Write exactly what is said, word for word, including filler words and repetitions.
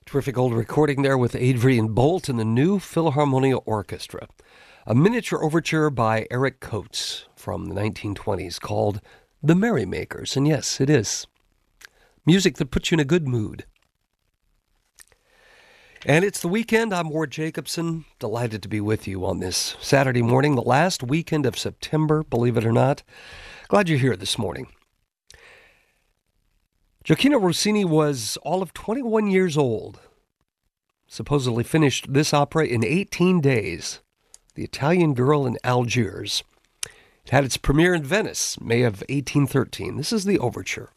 Terrific old recording there with Adrian Bolt and the New Philharmonia Orchestra. A miniature overture by Eric Coates from the nineteen twenties called The Merrymakers. And yes, it is music that puts you in a good mood. And it's the weekend. I'm Ward Jacobson. Delighted to be with you on this Saturday morning, the last weekend of September, believe it or not. Glad you're here this morning. Gioachino Rossini was all of twenty-one years old. Supposedly finished this opera in eighteen days. The Italian Girl in Algiers. It had its premiere in Venice, May of eighteen thirteen. This is the overture.